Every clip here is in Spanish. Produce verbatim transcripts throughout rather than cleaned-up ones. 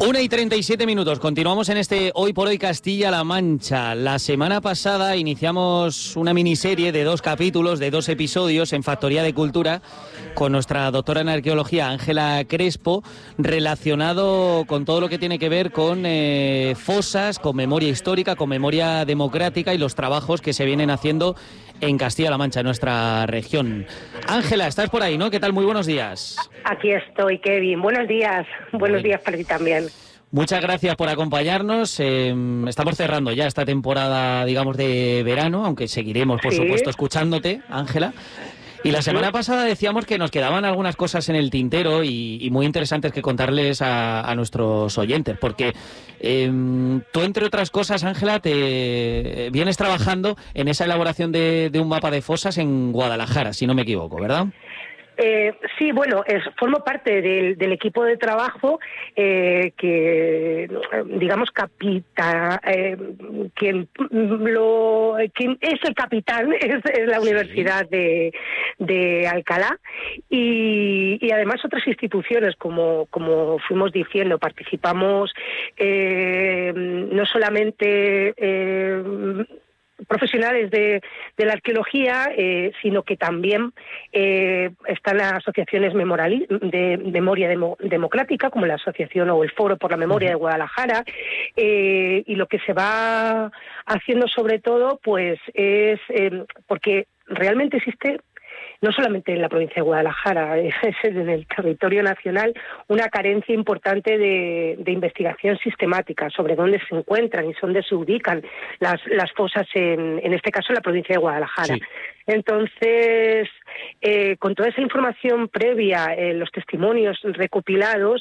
Una y treinta y siete minutos. Continuamos en este Hoy por Hoy Castilla-La Mancha. La semana pasada iniciamos una miniserie de dos capítulos, de dos episodios en Factoría de Cultura con nuestra doctora en arqueología, Ángela Crespo, relacionado con todo lo que tiene que ver con eh, fosas, con memoria histórica, con memoria democrática y los trabajos que se vienen haciendo en Castilla-La Mancha, en nuestra región. Ángela, estás por ahí, ¿no? ¿Qué tal? Muy buenos días. Aquí estoy, Kevin. Buenos días. Buenos días para ti también. Muchas gracias por acompañarnos. Eh, estamos cerrando ya esta temporada, digamos, de verano, aunque seguiremos, por sí. supuesto, escuchándote, Ángela. Y la semana pasada decíamos que nos quedaban algunas cosas en el tintero y, y muy interesantes que contarles a, a nuestros oyentes, porque eh, tú, entre otras cosas, Ángela, te vienes trabajando en esa elaboración de, de un mapa de fosas en Guadalajara, si no me equivoco, ¿verdad? Eh, sí, bueno, es, formo parte del, del equipo de trabajo eh, que, digamos, capita, eh, quien, lo, quien es el capitán es, es la sí. Universidad de, de Alcalá y, y además otras instituciones, como, como fuimos diciendo, participamos eh, no solamente Eh, profesionales de, de la arqueología, eh, sino que también eh, están las asociaciones memorali- de memoria demo- democrática, como la Asociación o el Foro por la Memoria de Guadalajara, eh, y lo que se va haciendo sobre todo, pues es eh, porque realmente existe, no solamente en la provincia de Guadalajara, es en el territorio nacional, una carencia importante de, de investigación sistemática sobre dónde se encuentran y dónde se ubican las, las fosas, en, en este caso en la provincia de Guadalajara. Sí. Entonces, eh, con toda esa información previa, eh, los testimonios recopilados,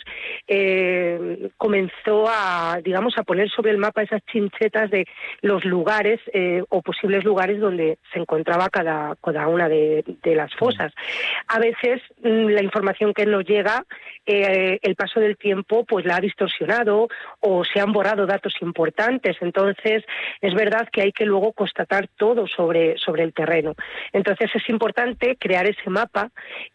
eh, comenzó a, digamos, a poner sobre el mapa esas chinchetas de los lugares eh, o posibles lugares donde se encontraba cada, cada una de, de las fosas. A veces la información que nos llega, eh, el paso del tiempo pues la ha distorsionado o se han borrado datos importantes. Entonces es verdad que hay que luego constatar todo sobre, sobre el terreno. Entonces es importante crear ese mapa,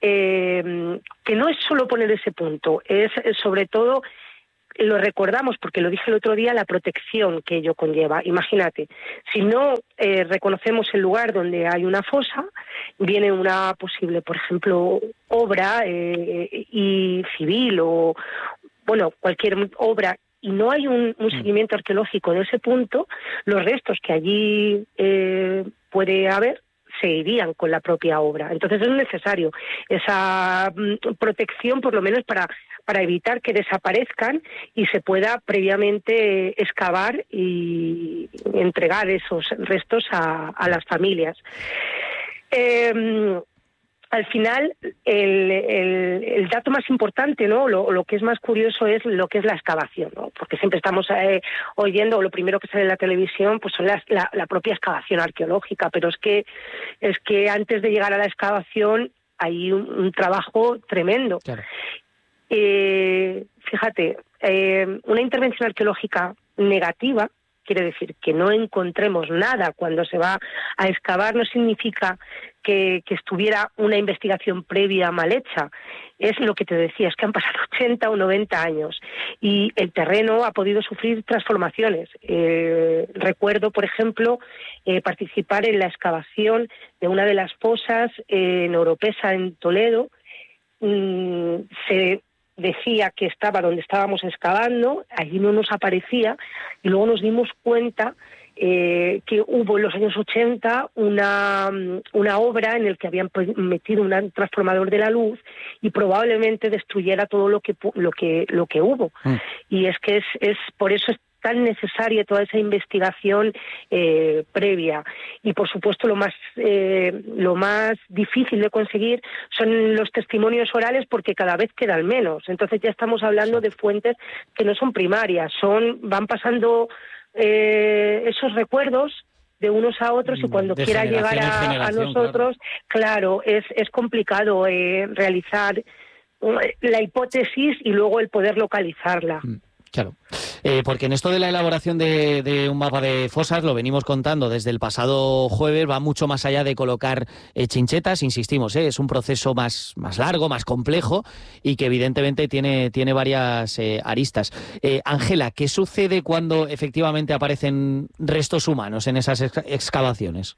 eh, que no es solo poner ese punto, es sobre todo, lo recordamos porque lo dije el otro día, la protección que ello conlleva. Imagínate, si no eh, reconocemos el lugar donde hay una fosa, viene una posible, por ejemplo, obra eh, y civil o, bueno, cualquier obra, y no hay un, un seguimiento arqueológico de ese punto, los restos que allí eh, puede haber se irían con la propia obra. Entonces es necesario esa mm, protección, por lo menos para, para evitar que desaparezcan y se pueda previamente excavar y entregar esos restos a, a las familias. Eh, Al final, el, el, el dato más importante, ¿no? Lo, lo que es más curioso es lo que es la excavación, ¿no? Porque siempre estamos eh, oyendo, lo primero que sale en la televisión, pues son las, la, la propia excavación arqueológica, pero es que es que antes de llegar a la excavación hay un, un trabajo tremendo. Claro. Eh, fíjate, eh, una intervención arqueológica negativa quiere decir que no encontremos nada cuando se va a excavar, no significa que, que estuviera una investigación previa mal hecha. Es lo que te decía, es que han pasado ochenta o noventa años y el terreno ha podido sufrir transformaciones. Eh, recuerdo, por ejemplo, eh, participar en la excavación de una de las fosas eh, en Oropesa, en Toledo. Mm, se decía que estaba donde estábamos excavando, allí no nos aparecía, y luego nos dimos cuenta eh, que hubo en los años ochenta una, una obra en la que habían metido un transformador de la luz y probablemente destruyera todo lo que lo que lo que hubo. Mm. Y es que es, es por eso es tan necesaria toda esa investigación eh, previa. Y por supuesto lo más eh, lo más difícil de conseguir son los testimonios orales, porque cada vez quedan menos. Entonces ya estamos hablando de fuentes que no son primarias, son van pasando eh, esos recuerdos de unos a otros, y cuando quiera llegar a, a nosotros, claro, claro es, es complicado eh, realizar la hipótesis y luego el poder localizarla. Claro. Eh, porque en esto de la elaboración de, de un mapa de fosas, lo venimos contando desde el pasado jueves, va mucho más allá de colocar eh, chinchetas, insistimos, eh, es un proceso más, más largo, más complejo y que evidentemente tiene, tiene varias eh, aristas. Eh, Ángela, ¿qué sucede cuando efectivamente aparecen restos humanos en esas ex- excavaciones?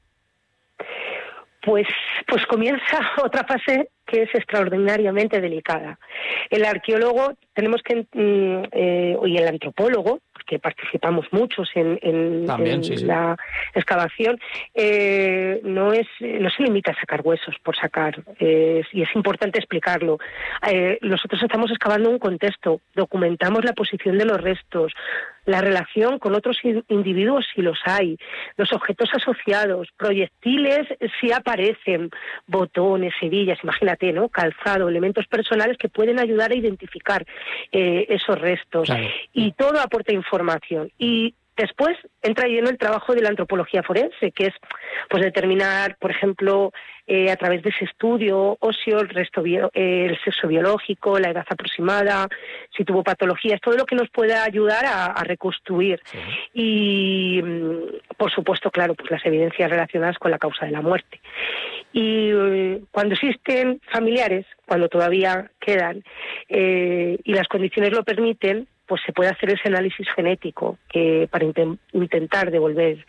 Pues, pues comienza otra fase que es extraordinariamente delicada. El arqueólogo, tenemos que, eh, y el antropólogo, porque participamos muchos en, en, También, en sí, sí. la excavación, eh, no es no se limita a sacar huesos por sacar, eh, y es importante explicarlo. Eh, nosotros estamos excavando un contexto, documentamos la posición de los restos, la relación con otros individuos si los hay, los objetos asociados, proyectiles si aparecen, botones, hebillas, imagínate, ¿no? Calzado, elementos personales que pueden ayudar a identificar eh, esos restos. Claro. Y todo aporta información. Y después entra lleno el trabajo de la antropología forense, que es pues determinar, por ejemplo, eh, a través de ese estudio óseo, el, resto bio, eh, el sexo biológico, la edad aproximada, si tuvo patologías, todo lo que nos pueda ayudar a, a reconstruir. Sí. Y, por supuesto, claro, pues las evidencias relacionadas con la causa de la muerte. Y eh, cuando existen familiares, cuando todavía quedan, eh, y las condiciones lo permiten, pues se puede hacer ese análisis genético que para inten- intentar devolver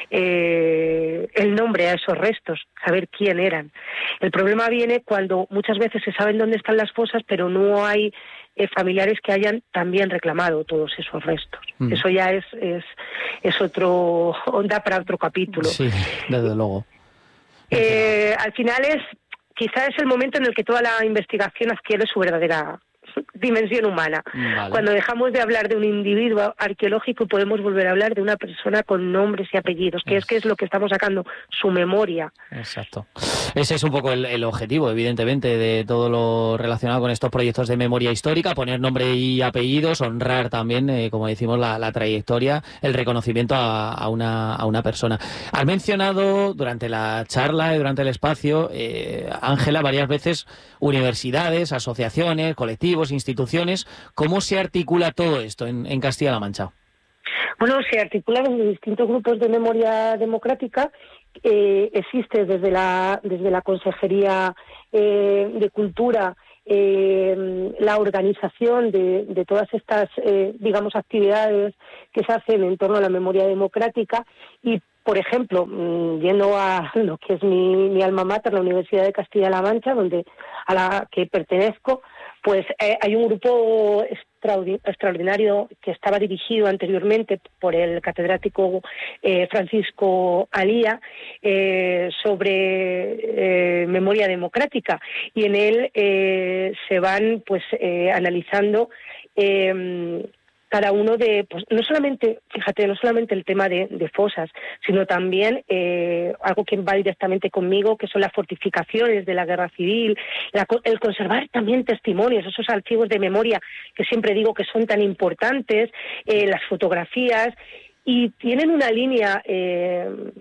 eh, el nombre a esos restos, saber quién eran. El problema viene cuando muchas veces se saben dónde están las fosas, pero no hay eh, familiares que hayan también reclamado todos esos restos. Mm. Eso ya es, es, es otro, onda para otro capítulo. Sí, desde luego. Eh, al final es, quizá es el momento en el que toda la investigación adquiere su verdadera dimensión humana. Vale. Cuando dejamos de hablar de un individuo arqueológico podemos volver a hablar de una persona con nombres y apellidos, que es, es que es lo que estamos sacando, su memoria. Exacto. Ese es un poco el, el objetivo, evidentemente, de todo lo relacionado con estos proyectos de memoria histórica, poner nombre y apellidos, honrar también, eh, como decimos, la, la trayectoria, el reconocimiento a, a, una, a una persona. Has mencionado durante la charla y durante el espacio, eh, Ángela, varias veces universidades, asociaciones, colectivos, instituciones. ¿Cómo se articula todo esto en, en Castilla-La Mancha? Bueno, se articula desde distintos grupos de memoria democrática. Eh, existe desde la desde la Consejería eh, de Cultura eh, la organización de, de todas estas, eh, digamos, actividades que se hacen en torno a la memoria democrática y, por ejemplo, yendo a lo que es mi, mi alma mater, la Universidad de Castilla-La Mancha, donde a la que pertenezco, pues eh, hay un grupo extraordinario que estaba dirigido anteriormente por el catedrático eh, Francisco Alía eh, sobre eh, memoria democrática, y en él eh, se van pues eh, analizando eh, cada uno de, pues no solamente, fíjate, no solamente el tema de, de fosas, sino también eh, algo que va directamente conmigo, que son las fortificaciones de la guerra civil, la, el conservar también testimonios, esos archivos de memoria que siempre digo que son tan importantes, eh, las fotografías, y tienen una línea, eh,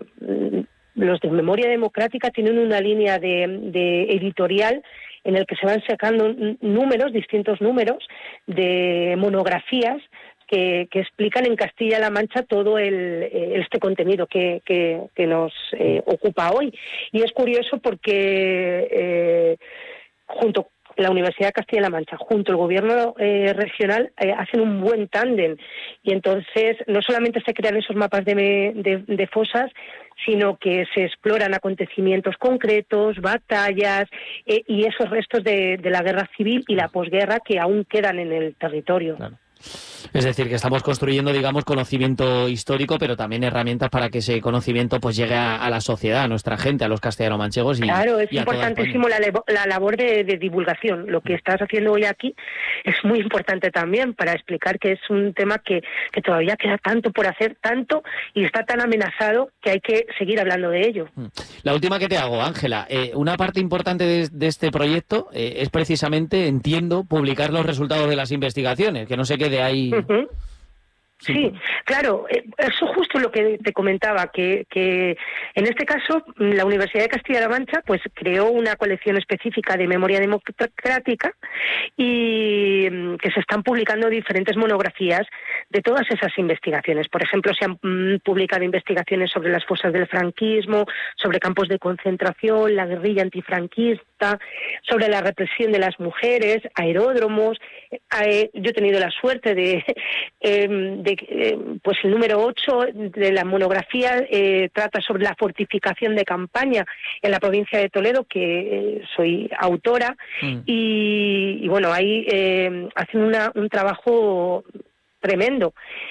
los de memoria democrática tienen una línea de, de editorial en el que se van sacando números, distintos números de monografías que, que explican en Castilla-La Mancha todo el, este contenido que, que, que nos eh, ocupa hoy. Y es curioso porque eh, junto la Universidad de Castilla-La Mancha, junto al gobierno eh, regional, eh, hacen un buen tándem. Y entonces no solamente se crean esos mapas de, de, de fosas, sino que se exploran acontecimientos concretos, batallas eh, y esos restos de, de la guerra civil y la posguerra que aún quedan en el territorio. Claro. Es decir, que estamos construyendo, digamos, conocimiento histórico, pero también herramientas para que ese conocimiento pues llegue a, a la sociedad, a nuestra gente, a los castellano-manchegos. Y, claro, es y importantísimo la, la labor de, de divulgación. Lo que estás haciendo hoy aquí es muy importante también para explicar que es un tema que, que todavía queda tanto por hacer, tanto, y está tan amenazado que hay que seguir hablando de ello. La última que te hago, Ángela, eh, una parte importante de, de este proyecto eh, es precisamente, entiendo, publicar los resultados de las investigaciones, que no se quede ahí. Uh-huh. Sí, sí, claro, eso justo lo que te comentaba, que, que en este caso la Universidad de Castilla-La Mancha pues creó una colección específica de memoria democrática y que se están publicando diferentes monografías de todas esas investigaciones. Por ejemplo, se han mm, publicado investigaciones sobre las fosas del franquismo, sobre campos de concentración, la guerrilla antifranquista, sobre la represión de las mujeres, aeródromos. Eh, yo he tenido la suerte de, eh, de eh, pues el número ocho de la monografía eh, trata sobre la fortificación de campaña en la provincia de Toledo, que eh, soy autora, mm. y, y bueno, ahí eh, hacen una, un trabajo tremendo.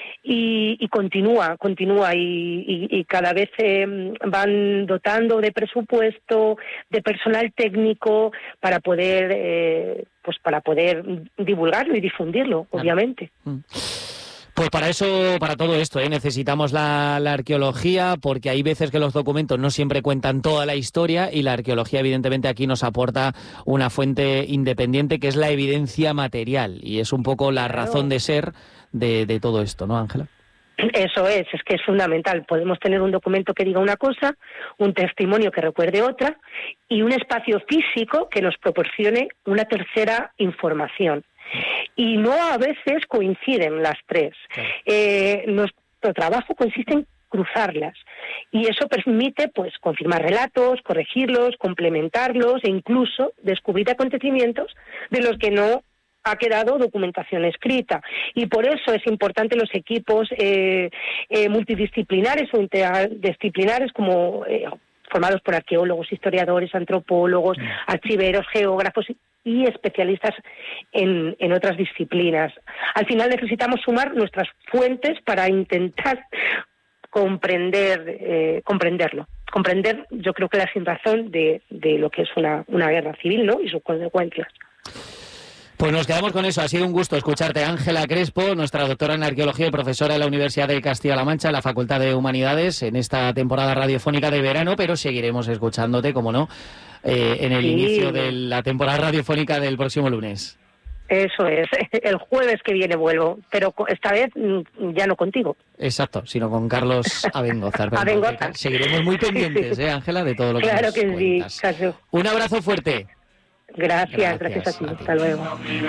Y, y continúa, continúa y, y, y cada vez eh, van dotando de presupuesto, de personal técnico para poder, eh, pues para poder divulgarlo y difundirlo, obviamente. Pues para eso, para todo esto, ¿eh? necesitamos la, la arqueología, porque hay veces que los documentos no siempre cuentan toda la historia y la arqueología evidentemente aquí nos aporta una fuente independiente que es la evidencia material y es un poco la claro. razón de ser de, de todo esto, ¿no, Ángela? Eso es, es que es fundamental. Podemos tener un documento que diga una cosa, un testimonio que recuerde otra y un espacio físico que nos proporcione una tercera información. Y no a veces coinciden las tres. Claro. Eh, nuestro trabajo consiste en cruzarlas y eso permite pues confirmar relatos, corregirlos, complementarlos e incluso descubrir acontecimientos de los que no ha quedado documentación escrita. Y por eso es importante los equipos eh, eh, multidisciplinares o interdisciplinares como eh, formados por arqueólogos, historiadores, antropólogos, archiveros, geógrafos y especialistas en, en otras disciplinas. Al final necesitamos sumar nuestras fuentes para intentar comprender eh, comprenderlo. Comprender, yo creo que la sinrazón de, de lo que es una, una guerra civil, ¿no? Y sus consecuencias. Pues nos quedamos con eso. Ha sido un gusto escucharte. Ángela Crespo, nuestra doctora en arqueología y profesora de la Universidad de Castilla-La Mancha, en la Facultad de Humanidades, en esta temporada radiofónica de verano, pero seguiremos escuchándote, como no, eh, en el sí. inicio de la temporada radiofónica del próximo lunes. Eso es. El jueves que viene vuelvo, pero esta vez ya no contigo. Exacto, sino con Carlos Abengozar. Abengozar. Seguiremos muy pendientes, ¿eh, Ángela, de todo lo que claro nos que cuentas. Sí, Caso. Un abrazo fuerte. Gracias, gracias, gracias a ti. a ti. Hasta luego.